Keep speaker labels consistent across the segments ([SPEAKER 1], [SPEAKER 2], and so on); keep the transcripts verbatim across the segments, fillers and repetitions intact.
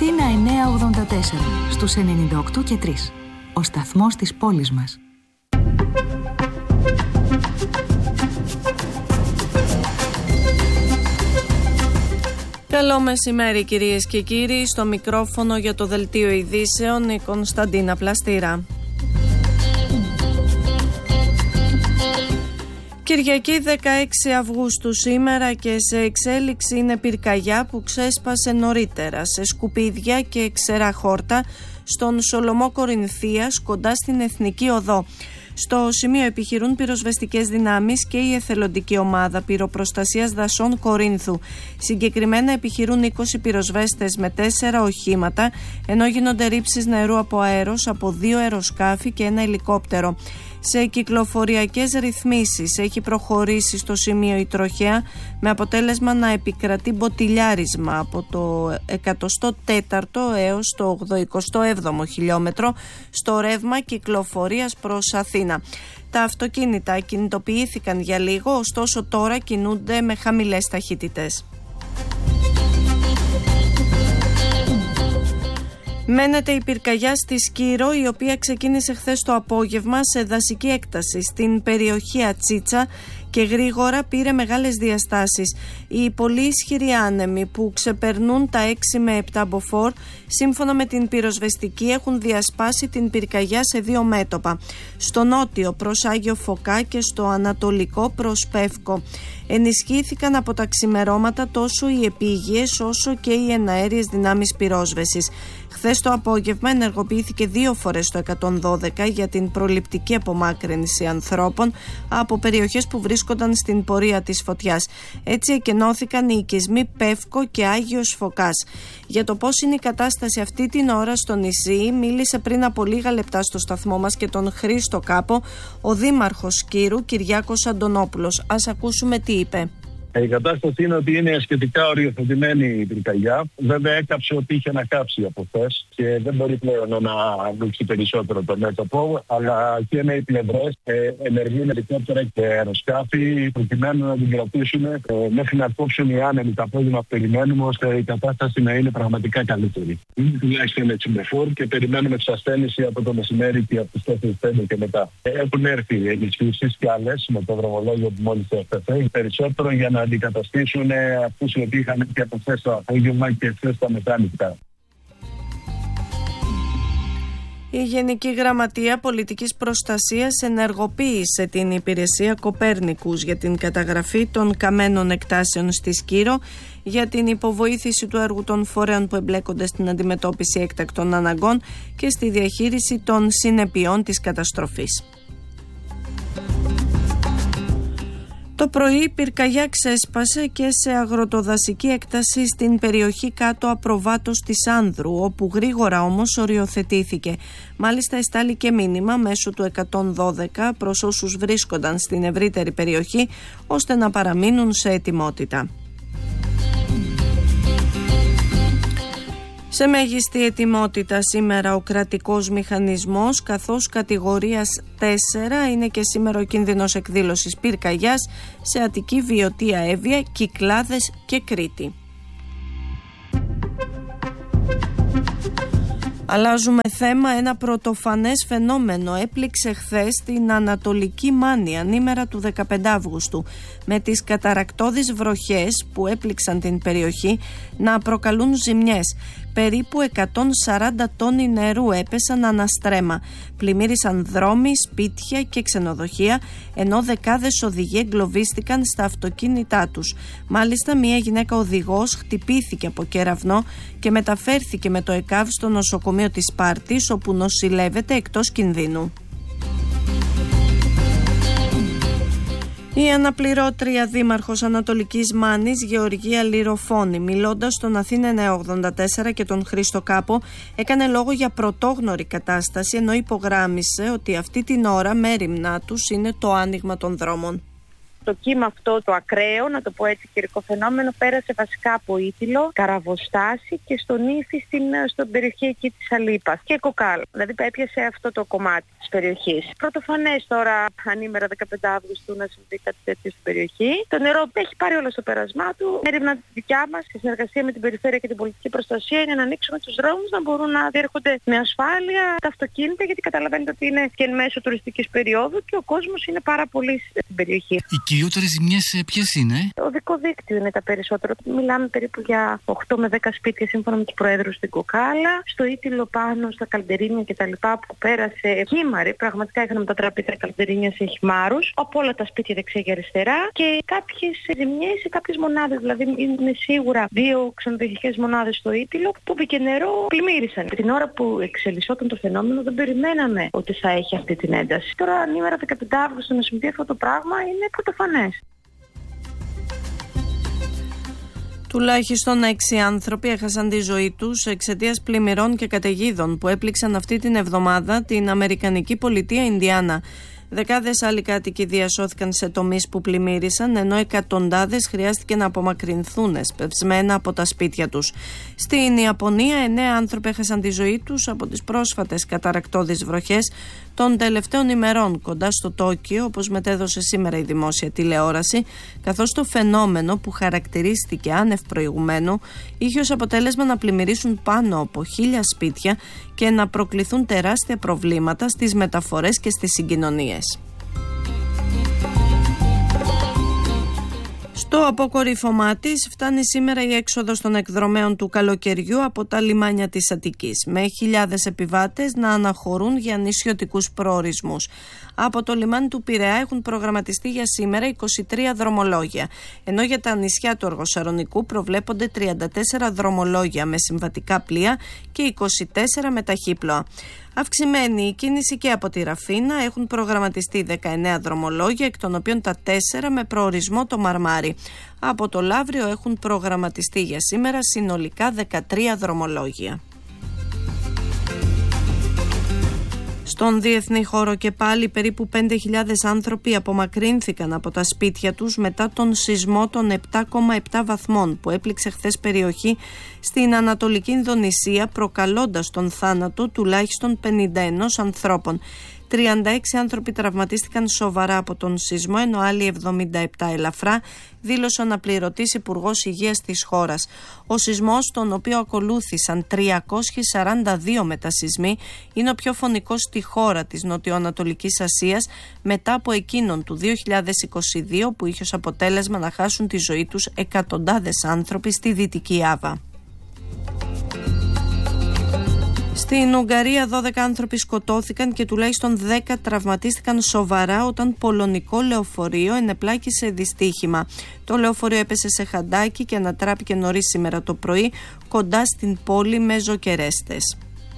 [SPEAKER 1] Αθήνα εννιακόσια ογδόντα τέσσερα, στους ενενήντα οκτώ και τρία. Ο σταθμός της πόλης μας.
[SPEAKER 2] Καλό μεσημέρι κυρίες και κύριοι, στο μικρόφωνο για το Δελτίο Ειδήσεων η Κωνσταντίνα Πλαστήρα. Κυριακή δεκαέξι Αυγούστου σήμερα και σε εξέλιξη είναι πυρκαγιά που ξέσπασε νωρίτερα σε σκουπίδια και ξερά χόρτα στον Σολομό Κορινθίας κοντά στην Εθνική Οδό. Στο σημείο επιχειρούν πυροσβεστικές δυνάμεις και η εθελοντική ομάδα πυροπροστασίας δασών Κορίνθου. Συγκεκριμένα επιχειρούν είκοσι πυροσβέστες με τέσσερα οχήματα, ενώ γίνονται ρήψεις νερού από αέρος από δύο αεροσκάφη και ένα ελικόπτερο. Σε κυκλοφοριακές ρυθμίσεις έχει προχωρήσει στο σημείο η τροχέα, με αποτέλεσμα να επικρατεί μποτιλιάρισμα από το εκατοστό τέταρτο έως το ογδοηκοστό έβδομο χιλιόμετρο στο ρεύμα κυκλοφορίας προς Αθήνα. Τα αυτοκίνητα κινητοποιήθηκαν για λίγο, ωστόσο τώρα κινούνται με χαμηλές ταχύτητες. Μένεται η πυρκαγιά στη Σκύρο, η οποία ξεκίνησε χθες το απόγευμα σε δασική έκταση στην περιοχή Ατσίτσα και γρήγορα πήρε μεγάλες διαστάσεις. Οι πολύ ισχυροί άνεμοι που ξεπερνούν τα έξι με επτά μποφόρ, σύμφωνα με την πυροσβεστική, έχουν διασπάσει την πυρκαγιά σε δύο μέτωπα. Στο νότιο προς Άγιο Φωκά και στο ανατολικό προς Πεύκο. Ενισχύθηκαν από τα ξημερώματα τόσο οι επίγειες όσο και οι εναέριες δυνάμεις πυρόσβεσης. Χθες το απόγευμα ενεργοποιήθηκε δύο φορές το εκατόν δώδεκα για την προληπτική απομάκρυνση ανθρώπων από περιοχές που βρίσκονταν στην πορεία της φωτιάς. Έτσι εκενώθηκαν οι οικισμοί Πεύκο και Άγιος Φωκάς. Για το πώς είναι η κατάσταση αυτή την ώρα στο νησί, μίλησε πριν από λίγα λεπτά στο σταθμό μας και τον Χρήστο Κάπο ο δήμαρχος Σκύρου, Κυριάκος Αντωνόπουλος. Ας ακούσουμε τι είπε.
[SPEAKER 3] Η κατάσταση είναι ότι είναι σχετικά οριοθετημένη η πυρκαγιά. Βέβαια, έκαψε ό,τι είχε να κάψει από χθες και δεν μπορεί πλέον να ανοίξει περισσότερο το μέτωπο. Αλλά και είναι οι πλευρές ε, ενεργούν ελικόπτερα και αεροσκάφη προκειμένου να την κρατήσουν ε, μέχρι να κόψουν οι άνεμοι το απόγευμα που περιμένουμε, ώστε η κατάσταση να είναι πραγματικά καλύτερη. Είναι τουλάχιστον έτσι με φόρ και περιμένουμε εξασθένηση από το μεσημέρι και από τις τέσσερις πέντε και μετά. Ε, έχουν έρθει ενισχύσεις και άλλες με το δρομολόγιο που μόλις έφτασε. Περισσότερο για να αντικαταστήσουν αυτούς οι οποίοι είχαν και από χθες το απόγευμα και χθες τα μεθάνυχτα.
[SPEAKER 2] Η Γενική Γραμματεία Πολιτικής Προστασίας ενεργοποίησε την υπηρεσία Κοπέρνικους για την καταγραφή των καμένων εκτάσεων στη Σκύρο, για την υποβοήθηση του έργου των φορέων που εμπλέκονται στην αντιμετώπιση έκτακτων αναγκών και στη διαχείριση των συνεπειών της καταστροφής. Το πρωί η πυρκαγιά ξέσπασε και σε αγροτοδασική έκταση στην περιοχή κάτω απροβάτως της Άνδρου, όπου γρήγορα όμως οριοθετήθηκε. Μάλιστα εστάλει και μήνυμα μέσω του εκατόν δώδεκα προς όσους βρίσκονταν στην ευρύτερη περιοχή, ώστε να παραμείνουν σε ετοιμότητα. Σε μέγιστη ετοιμότητα σήμερα ο κρατικός μηχανισμός, καθώς κατηγορίας τέσσερα είναι και σήμερα ο κίνδυνος εκδήλωσης πυρκαγιάς σε Αττική, Βιωτία, Εύβοια, Κυκλάδες και Κρήτη. Αλλάζουμε θέμα. Ένα πρωτοφανές φαινόμενο έπληξε χθες την Ανατολική Μάνη, ανήμερα του δεκαπέντε Αυγούστου, με τις καταρρακτώδεις βροχές που έπληξαν την περιοχή να προκαλούν ζημιές. Περίπου εκατόν σαράντα τόνοι νερού έπεσαν αναστρέμα. Πλημμύρισαν δρόμοι, σπίτια και ξενοδοχεία, ενώ δεκάδες οδηγοί εγκλωβίστηκαν στα αυτοκίνητά τους. Μάλιστα, μία γυναίκα οδηγός χτυπήθηκε από κεραυνό και μεταφέρθηκε με το ΕΚΑΒ στο νοσοκομείο της Σπάρτης, όπου νοσηλεύεται εκτός κινδύνου. Η αναπληρώτρια δήμαρχος Ανατολικής Μάνης, Γεωργία Λυροφώνη, μιλώντας στον Αθήνα εννιακόσια ογδόντα τέσσερα και τον Χρήστο Κάπο, έκανε λόγο για πρωτόγνωρη κατάσταση, ενώ υπογράμμισε ότι αυτή την ώρα μέριμνά τους είναι το άνοιγμα των δρόμων.
[SPEAKER 4] Το κύμα αυτό το ακραίο, να το πω έτσι καιρικό φαινόμενο, πέρασε βασικά από Ήτυλο, Καραβοστάση και στον Ήφη στην, στην περιοχή εκεί της Αλίπας και Κοκάλα. Δηλαδή έπιασε αυτό το κομμάτι της περιοχής. Πρωτοφανές τώρα, ανήμερα δεκαπέντε Αυγούστου, να συμβεί κάτι τέτοιο στην περιοχή. Το νερό έχει πάρει όλο στο πέρασμά του. Η έρευνα δικιά μας, σε συνεργασία με την περιφέρεια και την πολιτική προστασία, είναι να ανοίξουμε τους δρόμους να μπορούν να διέρχονται με ασφάλεια τα αυτοκίνητα, γιατί καταλαβαίνετε ότι είναι και εν μέσω τουριστικής περίοδου και ο κόσμος είναι πάρα πολύ στην περιοχή.
[SPEAKER 5] Οι κυριότερες ζημιές ποιες είναι?
[SPEAKER 4] Το οδικό δίκτυο είναι τα περισσότερα. Μιλάμε περίπου για οκτώ με δέκα σπίτια σύμφωνα με τους προέδρους στην Κοκάλα. Στο Ήτυλο πάνω, στα Καλντερίνια κτλ. Που πέρασε χήμαρη. Πραγματικά είχαν μετατραπεί τα Καλντερίνια σε χυμάρους. Από όλα τα σπίτια δεξιά και αριστερά. Και κάποιες ζημιές σε κάποιες μονάδες. Δηλαδή είναι σίγουρα δύο ξενοδοχειακές μονάδες στο Ήτυλο που μπήκε νερό, πλημμύρισαν. Την ώρα που εξελισσόταν το φαινόμενο δεν περιμέναμε ότι θα έχει αυτή την ένταση. Τώρα, ανήμερα δεκαπέντε Αυγούστου να συμβεί αυτό το πράγμα είναι πρωτοφανές.
[SPEAKER 2] Τουλάχιστον έξι άνθρωποι έχασαν τη ζωή τους εξαιτίας πλημμυρών και καταιγίδων που έπληξαν αυτή την εβδομάδα την Αμερικανική πολιτεία Ινδιάνα. Δεκάδες άλλοι κάτοικοι διασώθηκαν σε τομείς που πλημμύρισαν, ενώ εκατοντάδες χρειάστηκε να απομακρυνθούν εσπευσμένα από τα σπίτια τους. Στην Ιαπωνία, εννέα άνθρωποι έχασαν τη ζωή τους από τις πρόσφατες καταρρακτώδεις βροχές των τελευταίων ημερών κοντά στο Τόκιο, όπως μετέδωσε σήμερα η δημόσια τηλεόραση, καθώς το φαινόμενο που χαρακτηρίστηκε άνευ προηγουμένου είχε ως αποτέλεσμα να πλημμυρίσουν πάνω από χίλια σπίτια και να προκληθούν τεράστια προβλήματα στις μεταφορές και στις συγκοινωνίες. Στο αποκορύφωμά της φτάνει σήμερα η έξοδος των εκδρομέων του καλοκαιριού από τα λιμάνια της Αττικής, με χιλιάδες επιβάτες να αναχωρούν για νησιωτικούς προορισμούς. Από το λιμάνι του Πειραιά έχουν προγραμματιστεί για σήμερα είκοσι τρία δρομολόγια, ενώ για τα νησιά του Αργοσαρονικού προβλέπονται τριάντα τέσσερα δρομολόγια με συμβατικά πλοία και είκοσι τέσσερα με ταχύπλοα. Αυξημένη η κίνηση και από τη Ραφίνα, έχουν προγραμματιστεί δεκαεννέα δρομολόγια, εκ των οποίων τα τέσσερα με προορισμό το Μαρμάρι. Από το Λαύριο έχουν προγραμματιστεί για σήμερα συνολικά δεκατρία δρομολόγια. Στον διεθνή χώρο και πάλι περίπου πέντε χιλιάδες άνθρωποι απομακρύνθηκαν από τα σπίτια τους μετά τον σεισμό των επτά κόμμα επτά βαθμών που έπληξε χθες περιοχή στην Ανατολική Ινδονησία, προκαλώντας τον θάνατο τουλάχιστον πενήντα ένα ανθρώπων. τριάντα έξι άνθρωποι τραυματίστηκαν σοβαρά από τον σεισμό, ενώ άλλοι εβδομήντα επτά ελαφρά, δήλωσε ο αναπληρωτής Υπουργός Υγείας της χώρας. Ο σεισμός, τον οποίο ακολούθησαν τριακόσιοι σαράντα δύο μετασεισμοί, είναι ο πιο φωνικός στη χώρα της Νοτιοανατολικής Ασίας μετά από εκείνον του δύο χιλιάδες είκοσι δύο, που είχε ως αποτέλεσμα να χάσουν τη ζωή τους εκατοντάδες άνθρωποι στη Δυτική Άβα. Στην Ουγγαρία δώδεκα άνθρωποι σκοτώθηκαν και τουλάχιστον δέκα τραυματίστηκαν σοβαρά όταν πολωνικό λεωφορείο ενεπλάκησε δυστύχημα. Το λεωφορείο έπεσε σε χαντάκι και ανατράπηκε νωρίς σήμερα το πρωί κοντά στην πόλη Μεζοκερέστες.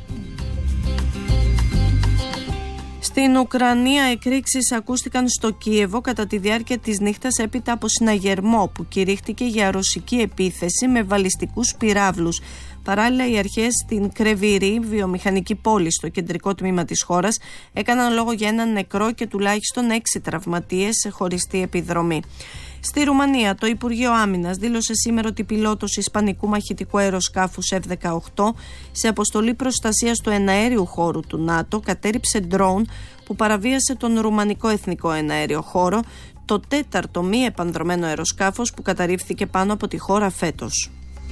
[SPEAKER 2] Στην Ουκρανία εκρήξεις ακούστηκαν στο Κίεβο κατά τη διάρκεια της νύχτας έπειτα από συναγερμό που κηρύχτηκε για ρωσική επίθεση με βαλιστικούς πυράβλους. Παράλληλα, οι αρχές στην Κρεβίρη, βιομηχανική πόλη στο κεντρικό τμήμα της χώρας, έκαναν λόγο για έναν νεκρό και τουλάχιστον έξι τραυματίες σε χωριστή επιδρομή. Στη Ρουμανία, το Υπουργείο Άμυνας δήλωσε σήμερα ότι πιλότος ισπανικού μαχητικού αεροσκάφους εφ δεκαοκτώ σε αποστολή προστασίας του εναέριου χώρου του ΝΑΤΟ κατέριψε ντρόουν που παραβίασε τον ρουμανικό εθνικό εναέριο χώρο, το τέταρτο μη επανδρωμένο αεροσκάφος που καταρρίφθηκε πάνω από τη χώρα φέτος.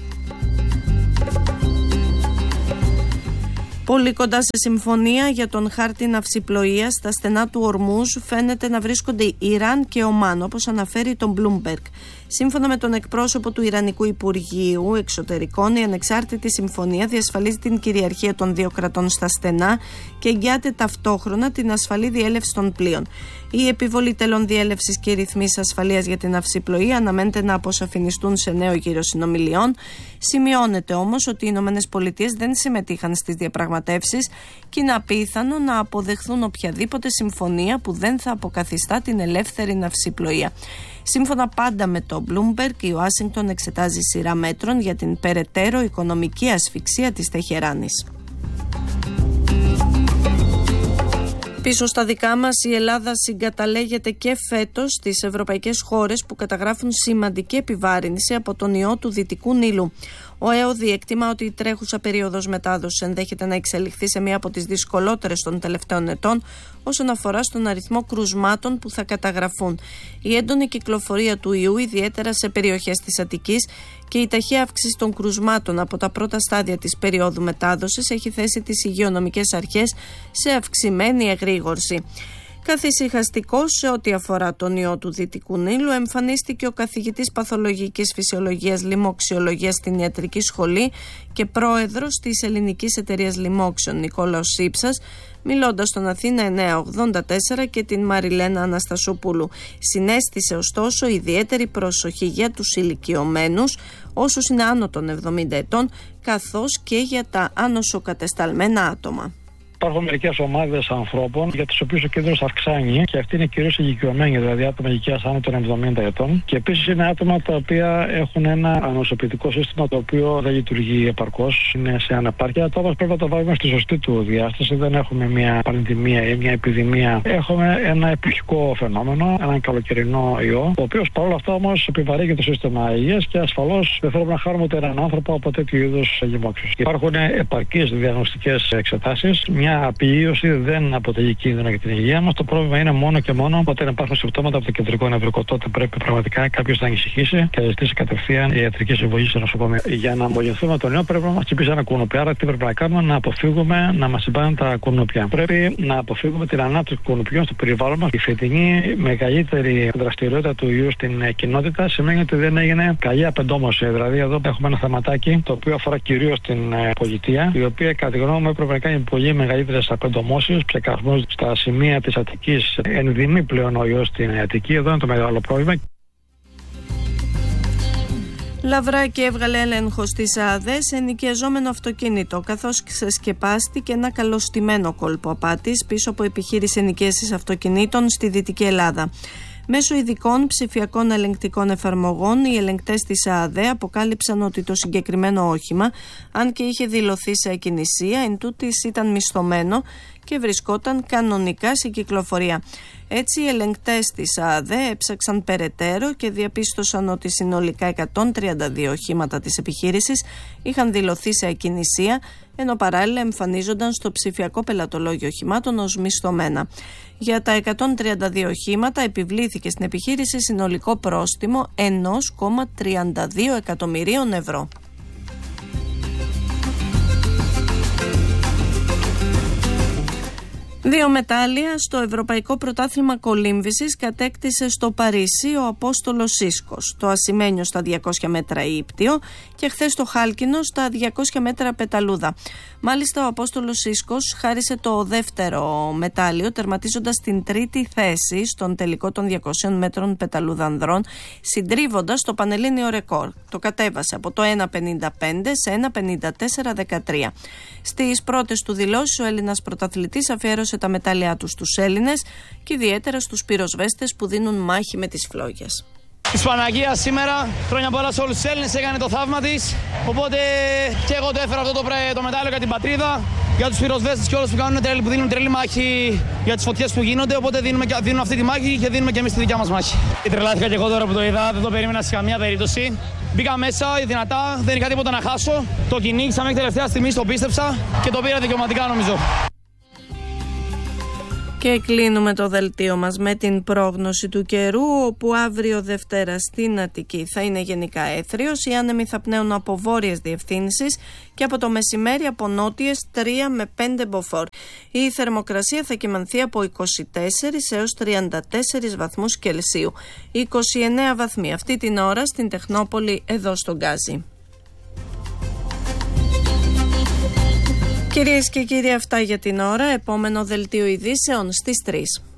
[SPEAKER 2] Πολύ κοντά σε συμφωνία για τον χάρτη ναυσιπλοείας στα στενά του Ορμούζ φαίνεται να βρίσκονται Ιράν και Ομάν, όπως αναφέρει τον Bloomberg. Σύμφωνα με τον εκπρόσωπο του Ιρανικού Υπουργείου Εξωτερικών, η ανεξάρτητη συμφωνία διασφαλίζει την κυριαρχία των δύο κρατών στα στενά και εγγυάται ταυτόχρονα την ασφαλή διέλευση των πλοίων. Η επιβολή τελών διέλευσης και οι ρυθμίσεις ασφαλείας για την ναυσιπλοεία αναμένεται να αποσαφινιστούν σε νέο γύρο συνομιλιών. Σημειώνεται όμως ότι οι Ηνωμένες Πολιτείες δεν συμμετείχαν στις διαπραγματεύσεις και είναι απίθανο να αποδεχθούν οποιαδήποτε συμφωνία που δεν θα αποκαθιστά την ελεύθερη ναυσιπλοεία. Σύμφωνα πάντα με το Bloomberg, η Ουάσιγκτον εξετάζει σειρά μέτρων για την περαιτέρω οικονομική ασφυξία της Τεχεράνης. Πίσω στα δικά μας, η Ελλάδα συγκαταλέγεται και φέτος στις ευρωπαϊκές χώρες που καταγράφουν σημαντική επιβάρυνση από τον ιό του Δυτικού Νείλου. Ο ΕΟΔΙ εκτιμά ότι η τρέχουσα περίοδος μετάδοσης ενδέχεται να εξελιχθεί σε μία από τις δυσκολότερες των τελευταίων ετών όσον αφορά στον αριθμό κρουσμάτων που θα καταγραφούν. Η έντονη κυκλοφορία του ιού, ιδιαίτερα σε περιοχές της Αττικής, και η ταχεία αύξηση των κρουσμάτων από τα πρώτα στάδια της περίοδου μετάδοσης έχει θέσει τις υγειονομικές αρχές σε αυξημένη εγρήγορση. Καθησυχαστικός σε ό,τι αφορά τον ιό του Δυτικού Νείλου εμφανίστηκε ο καθηγητής παθολογικής φυσιολογίας λοιμοξιολογίας στην Ιατρική Σχολή και πρόεδρος της Ελληνικής Εταιρείας Λοιμόξεων Νικόλαος Σύψας, μιλώντας στον Αθήνα εννιακόσια ογδόντα τέσσερα και την Μαριλένα Αναστασοπούλου. Συνέστησε ωστόσο ιδιαίτερη προσοχή για τους ηλικιωμένους, όσους είναι άνω των εβδομήντα ετών, καθώς και για τα ανοσοκατεσταλμένα άτομα.
[SPEAKER 6] Υπάρχουν μερικές ομάδες ανθρώπων για τους οποίους ο κίνδυνος αυξάνει και αυτοί είναι κυρίως ηλικιωμένοι, δηλαδή άτομα ηλικίας άνω των εβδομήντα ετών. Και επίσης είναι άτομα τα οποία έχουν ένα ανοσοποιητικό σύστημα το οποίο δεν λειτουργεί επαρκώς, είναι σε αναπάρκεια. Το όμως πρέπει να το βάλουμε στη σωστή του διάσταση. Δεν έχουμε μια πανδημία ή μια επιδημία. Έχουμε ένα εποχικό φαινόμενο, έναν καλοκαιρινό ιό, ο οποίος παρόλα αυτά όμως επιβαρύνει το σύστημα υγείας και ασφαλώς δεν θέλουμε να χάρουμε ούτε έναν άνθρωπο από τέτοιου είδους λοιμόξεις. Υπάρχουν επαρκείς διαγνωστικές εξετάσεις. Μια απειίωση δεν αποτελεί κίνδυνο για την υγεία μας. Το πρόβλημα είναι μόνο και μόνο όταν υπάρχουν συμπτώματα από το κεντρικό νευρικό. Τότε πρέπει πραγματικά κάποιος να ανησυχήσει και να ζητήσει κατευθείαν ιατρική συμβολή στο νοσοκομείο. Για να αμβληνθούμε τον ιό πρέπει να μας τσιμπήσει ένα κουνουπί. Άρα τι πρέπει να κάνουμε? Να αποφύγουμε να μας συμπάνε τα κουνουπιά. Πρέπει να αποφύγουμε την ανάπτυξη κουνουπιών στο περιβάλλον μας. Η φετινή μεγαλύτερη δραστηριότητα του ιού στην κοινότητα σημαίνει ότι δεν έγινε καλή απεντόμωση. Δηλαδή εδώ έχουμε ένα θεματάκι το οποίο αφορά κυρίως την πολιτεία, η οποία κατά τη γνώμη μου έπρεπε να κάνει πολύ μεγαλύτερες απεντομώσεις, ψεκασμούς στα σημεία της Αττικής. Ενδυμεί πλέον ο ιός στην Αττική. Εδώ είναι το μεγάλο πρόβλημα.
[SPEAKER 2] Λαβράκη έβγαλε έλεγχο στις ΑΔΕ σε ενοικιαζόμενο αυτοκίνητο, καθώς ξεσκεπάστηκε ένα καλωστημένο κόλπο απάτης πίσω από επιχείρηση ενοικίασης αυτοκινήτων στη Δυτική Ελλάδα. Μέσω ειδικών ψηφιακών ελεγκτικών εφαρμογών, οι ελεγκτές της ΑΔΕ αποκάλυψαν ότι το συγκεκριμένο όχημα, αν και είχε δηλωθεί σε ακινησία, εντούτοις ήταν μισθωμένο και βρισκόταν κανονικά σε κυκλοφορία. Έτσι, οι ελεγκτές της ΑΔΕ έψαξαν περαιτέρω και διαπίστωσαν ότι συνολικά εκατόν τριάντα δύο οχήματα της επιχείρησης είχαν δηλωθεί σε ακινησία, ενώ παράλληλα εμφανίζονταν στο ψηφιακό πελατολόγιο οχημάτων ως μισθωμένα. Για τα εκατόν τριάντα δύο οχήματα επιβλήθηκε στην επιχείρηση συνολικό πρόστιμο ένα κόμμα τριάντα δύο εκατομμυρίων ευρώ. Δύο μετάλλια στο Ευρωπαϊκό Πρωτάθλημα Κολύμβησης κατέκτησε στο Παρίσι ο Απόστολος Σίσκος, το ασημένιο στα διακόσια μέτρα ύπτιο και χθες το χάλκινο στα διακόσια μέτρα πεταλούδα. Μάλιστα ο Απόστολος Σίσκος χάρισε το δεύτερο μετάλλιο, τερματίζοντας την τρίτη θέση στον τελικό των διακοσίων μέτρων πεταλούδα ανδρών, συντρίβοντας το πανελλήνιο ρεκόρ. Το κατέβασε από το ένα πενήντα πέντε σε ένα πενήντα τέσσερα δεκατρία. Στις πρώτες του δηλώσεις ο Έλληνας πρωταθλητής αφιέρωσε τα μετάλλια του στους Έλληνες και ιδιαίτερα στους πυροσβέστες που δίνουν μάχη με τις φλόγες.
[SPEAKER 7] Η Παναγία σήμερα, χρόνια πολλά σε όλους τους Έλληνες, έκανε το θαύμα της. Οπότε και εγώ το έφερα αυτό το, το μετάλλιο για την πατρίδα, για τους πυροσβέστες και όλους που, κάνουν τρέλη, που δίνουν τρελή μάχη για τις φωτιές που γίνονται. Οπότε δίνουμε, δίνουν αυτή τη μάχη και δίνουμε και εμείς τη δικιά μας μάχη. Τρελάθηκα και εγώ τώρα που το είδα, δεν το περίμενα σε καμία περίπτωση. Μπήκα μέσα δυνατά, δεν είχα τίποτα να χάσω. Το κυνήγησα μέχρι τελευταία στιγμή, το πίστεψα και το πήρα δικαιωματικά νομίζω.
[SPEAKER 2] Και κλείνουμε το δελτίο μας με την πρόγνωση του καιρού, όπου αύριο Δευτέρα στην Αττική θα είναι γενικά έθριος, οι άνεμοι θα πνέουν από βόρειες διευθύνσεις και από το μεσημέρι από νότιες τρία με πέντε μποφόρ. Η θερμοκρασία θα κυμανθεί από είκοσι τέσσερα έως τριάντα τέσσερα βαθμούς Κελσίου. είκοσι εννέα βαθμοί αυτή την ώρα στην Τεχνόπολη εδώ στον Γκάζι. Κυρίες και κύριοι, αυτά για την ώρα. Επόμενο δελτίο ειδήσεων στις τρεις.